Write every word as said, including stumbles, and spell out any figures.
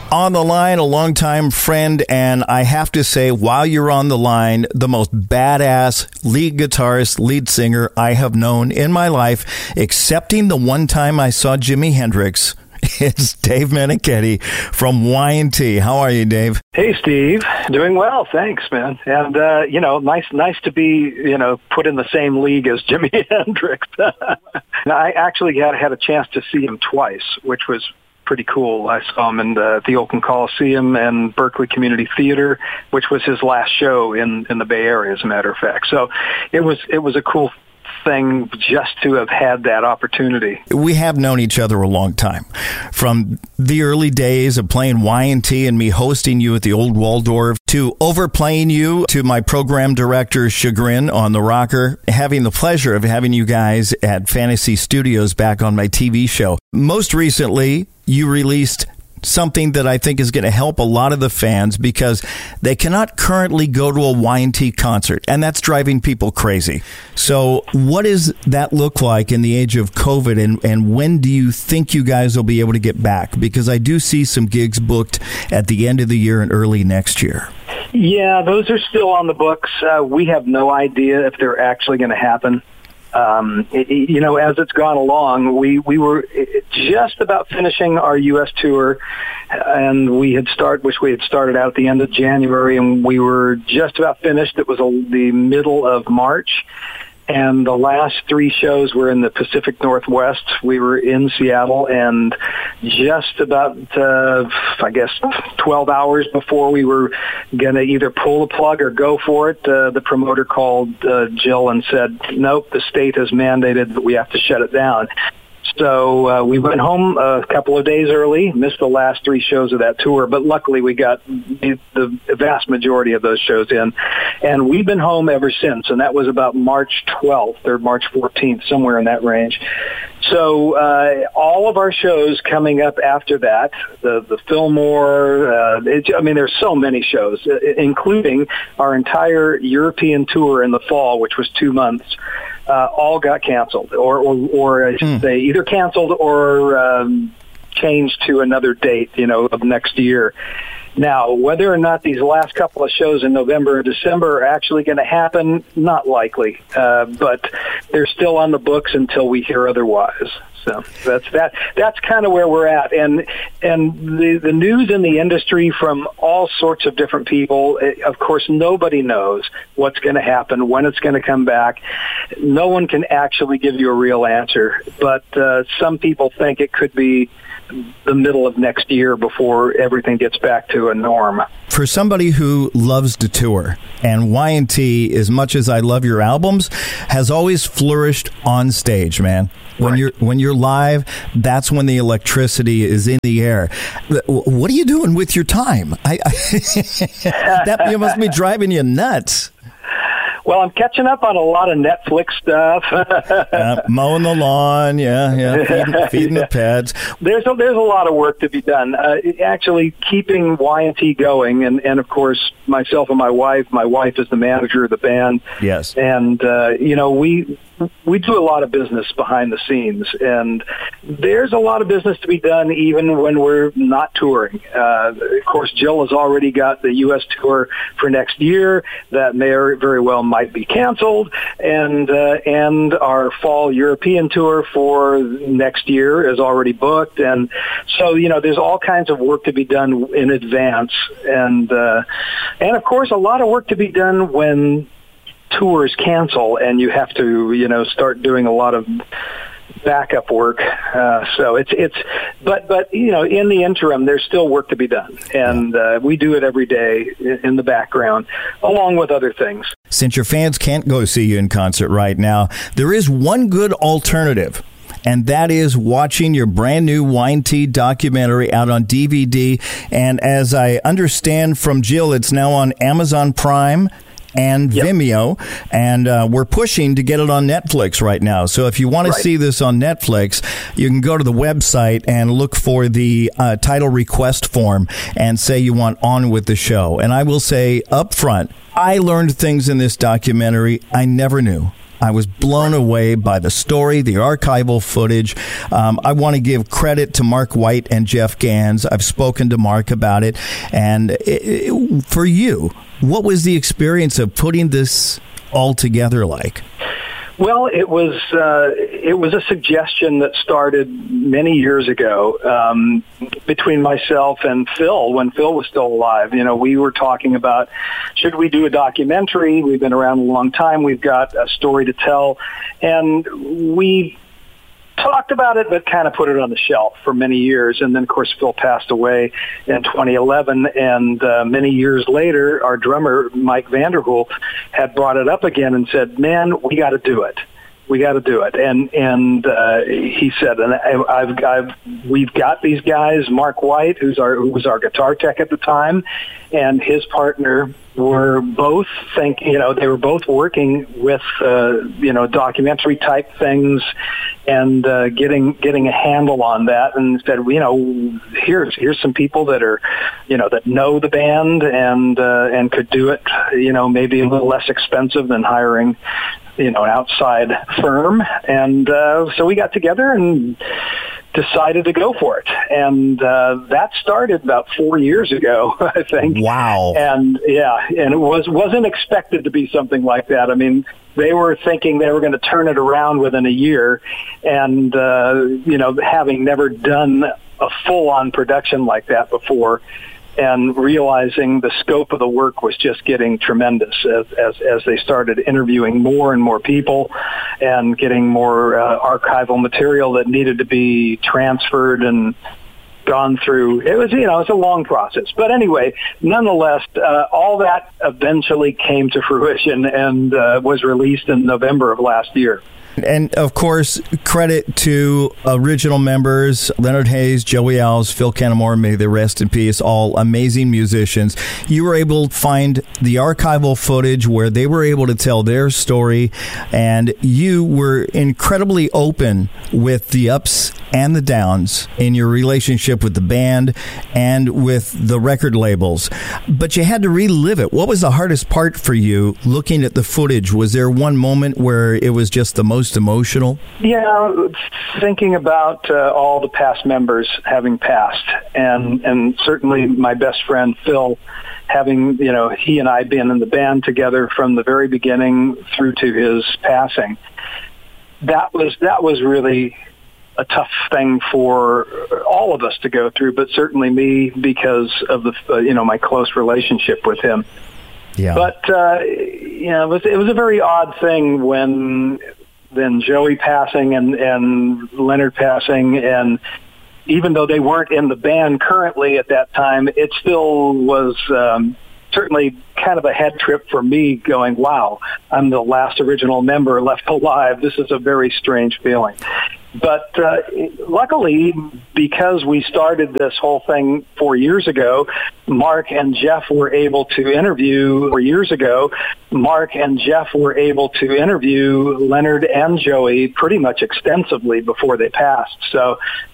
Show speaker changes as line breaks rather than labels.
On the line, a longtime friend, and I have to say, while you're on the line, the most badass lead guitarist, lead singer I have known in my life, excepting the one time I saw Jimi Hendrix. It's Dave Meniketti from Y and T. How are you, Dave?
Hey, Steve. Doing well, thanks, man. And, uh, you know, nice nice to be, you know, put in the same league as Jimi Hendrix. I actually had, had a chance to see him twice, which was pretty cool. I saw him in the, the Oakland Coliseum and Berkeley Community Theater, which was his last show in, in the Bay Area, as a matter of fact. So it was it was a cool thing just to have had that opportunity.
We have known each other a long time, from the early days of playing Y and T and me hosting you at the old Waldorf, to overplaying you to my program director's chagrin on the rocker, having the pleasure of having you guys at Fantasy Studios back on my T V show. Most recently, you released something that I think is going to help a lot of the fans because they cannot currently go to a Y and T concert, and that's driving people crazy. So what does that look like in the age of COVID, and, and when do you think you guys will be able to get back? Because I do see some gigs booked at the end of the year and early next year.
Yeah, those are still on the books. Uh, we have no idea if they're actually going to happen. Um, it, you know, as it's gone along, we, we were just about finishing our U S tour, and we had start, which we had started out at the end of January, and we were just about finished. It was a, the middle of March. And the last three shows were in the Pacific Northwest. We were in Seattle, and just about, uh, I guess, twelve hours before we were going to either pull the plug or go for it, uh, the promoter called uh, Jill and said, nope, the state has mandated that we have to shut it down. So uh, we went home a couple of days early, missed the last three shows of that tour, but luckily we got the, the vast majority of those shows in. And we've been home ever since, and that was about March twelfth or March fourteenth, somewhere in that range. So uh, all of our shows coming up after that, the, the Fillmore, uh, it, I mean, there's so many shows, including our entire European tour in the fall, which was two months. Uh, all got canceled, or, or, or I should mm. say, either canceled or um, changed to another date, you know, of next year. Now, whether or not these last couple of shows in November or December are actually going to happen, not likely. Uh, but they're still on the books until we hear otherwise. So that's that. That's kind of where we're at, and and the the news in the industry from all sorts of different people. Of course, nobody knows what's going to happen, when it's going to come back. No one can actually give you a real answer, but uh, some people think it could be the middle of next year before everything gets back to a norm.
For somebody who loves to tour, and Y and T, as much as I love your albums, has always flourished on stage, man. When
right.
you're when you're live, that's when the electricity is in the air. What are you doing with your time? I, I that must be driving you nuts.
Well, I'm catching up on a lot of Netflix stuff.
uh, mowing the lawn, yeah, yeah, feeding, feeding yeah. the pets.
There's a, there's a lot of work to be done. Uh, actually, keeping Y and T going, and, and of course, myself and my wife. My wife is the manager of the band.
Yes.
And, uh, you know, we... we do a lot of business behind the scenes, and there's a lot of business to be done even when we're not touring. Uh, of course, Jill has already got the U S tour for next year. That may very well might be canceled, and uh, and our fall European tour for next year is already booked. And so, you know, there's all kinds of work to be done in advance, and uh, and of course, a lot of work to be done when tours cancel and you have to, you know, start doing a lot of backup work. Uh, so it's, it's, but, but, you know, in the interim, there's still work to be done. And uh, we do it every day in the background, along with other things.
Since your fans can't go see you in concert right now, there is one good alternative. And that is watching your brand new Y and T documentary out on D V D. And as I understand from Jill, it's now on Amazon Prime and yep. Vimeo, and uh, we're pushing to get it on Netflix right now. So if you want right. to see this on Netflix, you can go to the website and look for the uh, title request form and say you want On With the Show. And I will say up front, I learned things in this documentary I never knew. I was blown away by the story, the archival footage. Um, I want to give credit to Mark White and Jeff Gans. I've spoken to Mark about it. And it, it, for you, what was the experience of putting this all together like?
Well, it was uh, it was a suggestion that started many years ago um, between myself and Phil when Phil was still alive. You know, we were talking about, should we do a documentary? We've been around a long time. We've got a story to tell. And we talked about it, but kind of put it on the shelf for many years. And then, of course, Phil passed away in twenty eleven. And uh, many years later, our drummer, Mike Vanderhoof, had brought it up again and said, man, we got to do it. We got to do it. And and uh, he said, and I, I've, I've, we've got these guys, Mark White, who's our, who was our guitar tech at the time, and his partner were both thinking, you know, they were both working with, uh, you know, documentary type things and uh, getting getting a handle on that, and said, you know, here's here's some people that are, you know, that know the band and uh, and could do it, you know, maybe a little less expensive than hiring, you know, an outside firm. And uh, so we got together and decided to go for it. And uh, that started about four years ago, I think.
Wow.
And yeah, and it was, wasn't expected to be something like that. I mean, they were thinking they were going to turn it around within a year. And, uh, you know, having never done a full-on production like that before, and realizing the scope of the work was just getting tremendous as, as, as they started interviewing more and more people and getting more uh, archival material that needed to be transferred and gone through. It was, you know, it's a long process. But anyway, nonetheless, uh, all that eventually came to fruition and uh, was released in November of last year.
And, of course, credit to original members, Leonard Hayes, Joey Alves, Phil Cannemore, may they rest in peace, all amazing musicians. You were able to find the archival footage where they were able to tell their story, and you were incredibly open with the ups and the downs in your relationship with the band and with the record labels. But you had to relive it. What was the hardest part for you looking at the footage? Was there one moment where it was just the most emotional?
Yeah, thinking about uh, all the past members having passed, and and certainly my best friend Phil, having, you know, he and I been in the band together from the very beginning through to his passing. That was that was really a tough thing for all of us to go through, but certainly me because of the uh, you know my close relationship with him.
Yeah.
But uh, you know, it was it was a very odd thing when. Then Joey passing and, and Leonard passing, and even though they weren't in the band currently at that time, it still was um, certainly kind of a head trip for me going, wow, I'm the last original member left alive. This is a very strange feeling. But uh, luckily, because we started this whole thing four years ago, Mark and Jeff were able to interview, four years ago, Mark and Jeff were able to interview Leonard and Joey pretty much extensively before they passed. So